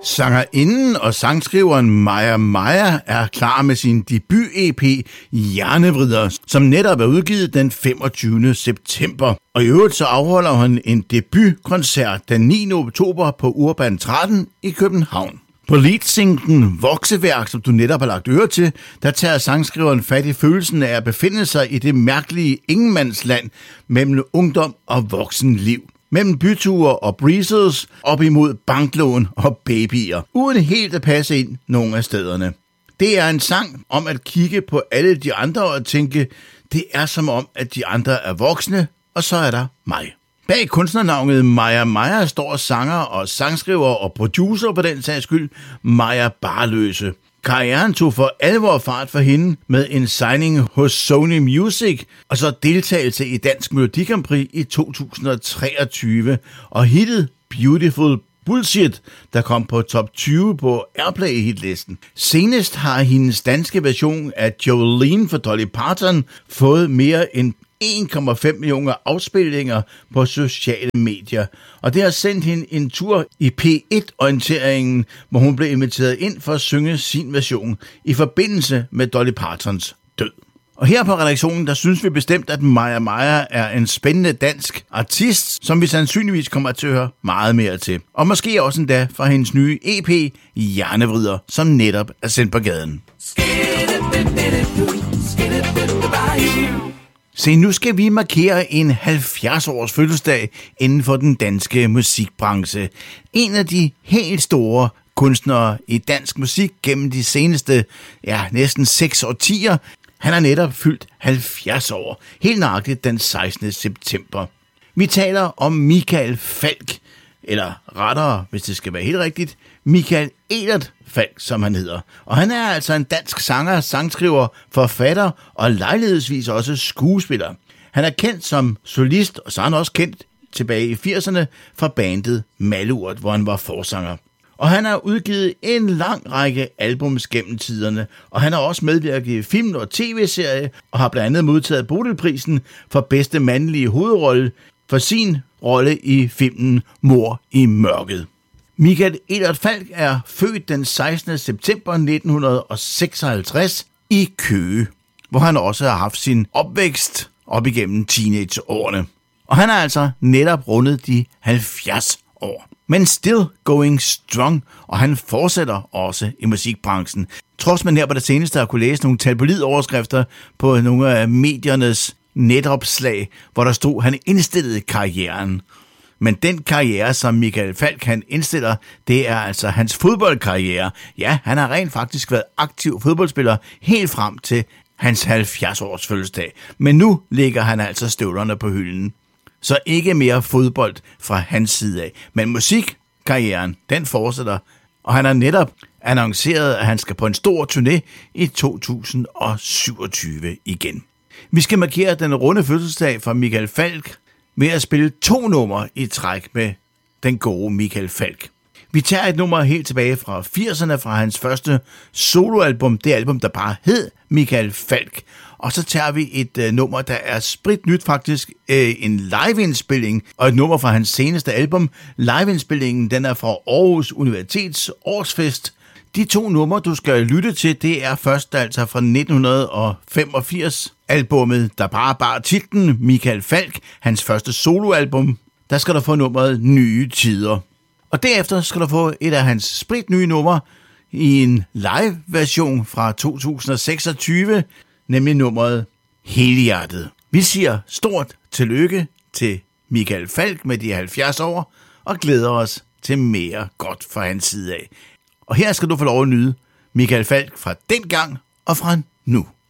Sangerinden og sangskriveren Maja Maja er klar med sin debut-EP Hjernevrider, som netop er udgivet den 25. september. Og i øvrigt så afholder hun en debutkoncert den 9. oktober på Urban 13 i København. På leadsinglen Vokseværk, som du netop har lagt øre til, der tager sangskriveren fat i følelsen af at befinde sig i det mærkelige ingenmandsland mellem ungdom og voksenliv. Mellem byture og breezes, op imod banklån og babyer, uden helt at passe ind nogle af stederne. Det er en sang om at kigge på alle de andre og tænke, det er som om, at de andre er voksne, og så er der mig. Bag kunstnernavnet Maja Maja står sanger og sangskriver og producer på den sags skyld, Maja Barløse. Karrieren tog for alvor fart for hende med en signing hos Sony Music, og så deltagelse i Dansk Melodi Grand Prix i 2023, og hittet Beautiful Bullshit, der kom på top 20 på Airplay-hitlisten. Senest har hendes danske version af Jolene for Dolly Parton fået mere end 1,5 millioner afspilninger på sociale medier, og det har sendt hende en tur i P1-orienteringen, hvor hun blev inviteret ind for at synge sin version i forbindelse med Dolly Partons død. Og her på redaktionen, der synes vi bestemt, at Maja Maja er en spændende dansk artist, som vi sandsynligvis kommer til at høre meget mere til. Og måske også endda fra hendes nye EP Hjernevrider, som netop er sendt på gaden. Se, nu skal vi markere en 70-års fødselsdag inden for den danske musikbranche. En af de helt store kunstnere i dansk musik gennem de seneste, næsten 6 årtier. Han er netop fyldt 70 år, helt nøjagtigt den 16. september. Vi taler om Michael Falch, eller rettere, hvis det skal være helt rigtigt, Michael Elert Falch, som han hedder. Og han er altså en dansk sanger, sangskriver, forfatter og lejlighedsvis også skuespiller. Han er kendt som solist, og så er han også kendt tilbage i 80'erne fra bandet Malurt, hvor han var forsanger. Og han har udgivet en lang række albums gennem tiderne, og han har også medvirket i film- og tv-serie, og har blandt andet modtaget Bodilprisen for bedste mandlige hovedrolle for sin rolle i filmen Mord i mørket. Michael Elert Falch er født den 16. september 1956 i Køge, hvor han også har haft sin opvækst op igennem teenageårene. Og han er altså netop rundet de 70 år. Men still going strong, og han fortsætter også i musikbranchen. Trods man her på det seneste har kunne læse nogle tabloidoverskrifter på nogle af mediernes netopslag, hvor der stod, at han indstillede karrieren. Men den karriere, som Michael Falch han indstiller, det er altså hans fodboldkarriere. Ja, han har rent faktisk været aktiv fodboldspiller helt frem til hans 70-års fødselsdag. Men nu ligger han altså støvlerne på hylden. Så ikke mere fodbold fra hans side af. Men musikkarrieren, den fortsætter, og han har netop annonceret, at han skal på en stor turné i 2027 igen. Vi skal markere den runde fødselsdag for Michael Falch ved at spille 2 numre i træk med den gode Michael Falch. Vi tager et nummer helt tilbage fra 80'erne fra hans første soloalbum, det album, der bare hed Michael Falch. Og så tager vi et nummer, der er spritnyt faktisk, en liveindspilling, og et nummer fra hans seneste album. Liveindspillingen, den er fra Aarhus Universitets årsfest. De 2 numre, du skal lytte til, det er først altså fra 1985 albummet, der bare bar titlen Michael Falch, hans første soloalbum. Der skal du få nummeret Nye Tider. Og derefter skal du få et af hans spritnye numre i en live-version fra 2026, nemlig nummeret Helhjertet. Vi siger stort tillykke til Michael Falch med de 70 år, og glæder os til mere godt fra hans side af. Og her skal du få lov at nyde Michael Falch fra dengang og fra nu.